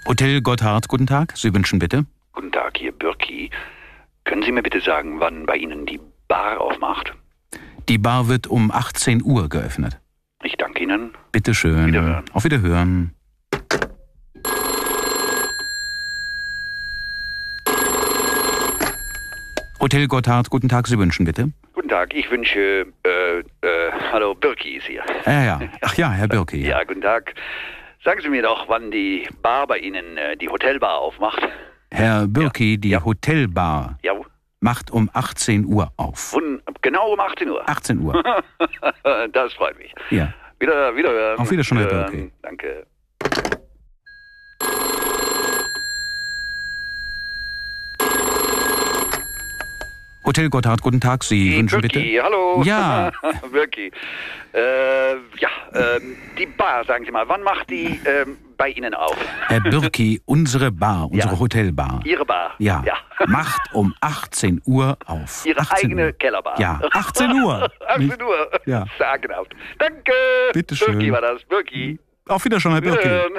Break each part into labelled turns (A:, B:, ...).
A: Hotel Gotthard, guten Tag. Sie wünschen bitte?
B: Guten Tag, hier Birki. Können Sie mir bitte sagen, wann bei Ihnen die Bar aufmacht?
A: Die Bar wird um 18 Uhr geöffnet.
B: Ich danke Ihnen.
A: Bitte schön.
B: Wiederhören.
A: Auf Wiederhören. Hotel Gotthard, guten Tag. Sie wünschen bitte?
B: Guten Tag, ich wünsche, hallo, Birki ist hier.
A: Ja. Ach ja, Herr Birki.
B: Ja, guten Tag. Sagen Sie mir doch, wann die Bar bei Ihnen, die Hotelbar aufmacht.
A: Herr Birki, die
B: Ja.
A: Hotelbar
B: Ja,
A: macht um 18 Uhr auf.
B: genau um 18 Uhr.
A: 18 Uhr.
B: Das freut mich.
A: Ja.
B: Wiederhören.
A: Auf Wiedersehen, Herr Birki.
B: Danke.
A: Hotel Gotthard, guten Tag. Sie wünschen
B: Birki,
A: bitte?
B: hallo.
A: Ja.
B: Birki. Die Bar, sagen Sie mal, wann macht die bei Ihnen auf?
A: Herr Birki, unsere Bar, unsere
B: Ja.
A: Hotelbar.
B: Ihre Bar?
A: Ja. Macht um 18 Uhr auf.
B: Ihre
A: 18
B: eigene
A: Uhr.
B: Kellerbar?
A: Ja, 18 Uhr.
B: 18 Uhr?
A: Ja.
B: Sagenhaft. Danke.
A: Bitte schön.
B: Birki war das. Birki.
A: Auf Wiedersehen, Herr Birki.
B: Wiederhören.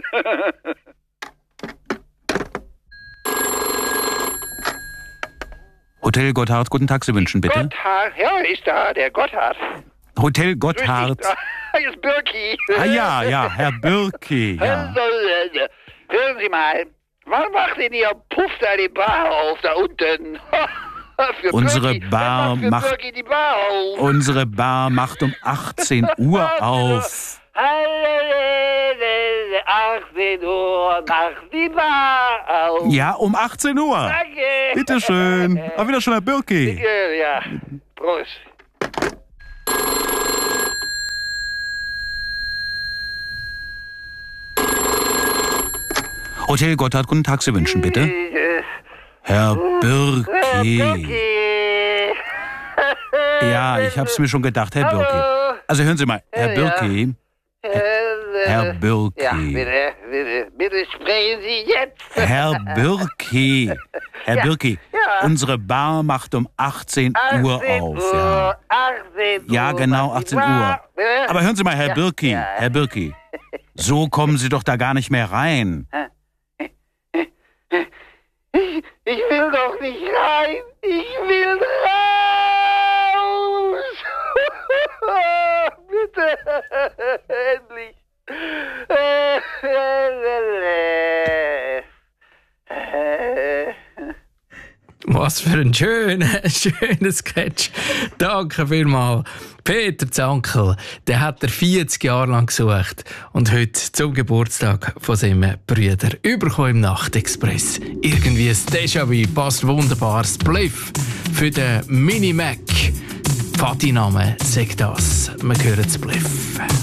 A: Hotel Gotthard, guten Tag. Sie wünschen bitte?
C: Gotthard, ja, ist da, der Gotthard.
A: Hotel
C: Grüß
A: Gotthard.
C: dich. Hier ist Birki.
A: Ja, Herr Birki. Ja.
C: Hören Sie mal, wann macht denn Ihr Puff da die Bar auf, da unten? Für
A: Unsere
C: Birki.
A: Bar
C: Wann
A: macht-
C: für Birki die Bar auf.
A: Unsere Bar macht um 18 Uhr auf.
C: 18 Uhr macht die Bar auf.
A: Ja, um 18 Uhr.
C: Danke.
A: Bitte schön. Auf Wiedersehen, Herr Birki.
C: Ja, Prost.
A: Hotel Gotthard, guten Tag. Sie wünschen bitte? Herr Birki.
C: Birki.
A: Ja, ich hab's mir schon gedacht, Herr Birki. Also hören Sie mal, Herr Birki. Herr Birki.
C: Ja, bitte sprechen Sie jetzt.
A: Herr Birki. Herr
C: Ja.
A: Birki.
C: Ja.
A: Unsere Bar macht um 18 Uhr
C: 18
A: auf. Ja.
C: 18 Uhr.
A: Ja, genau, 18 Uhr. Aber hören Sie mal, Herr
C: Ja,
A: Birki,
C: ja.
A: Herr Birki. So kommen Sie doch da gar nicht mehr rein.
C: Ich will doch nicht rein. Ich will raus. Bitte. Endlich.
D: Was für ein schöner Sketch. Danke vielmals. Peter Zankel, der hat er 40 Jahre lang gesucht und heute zum Geburtstag von seinem Brüder überkommen im Nachtexpress. Irgendwie ein Déjà-vu, passt wunderbar. Spliff für den Mini-Mac. Vati-Name sagt das. Wir hören Spliff.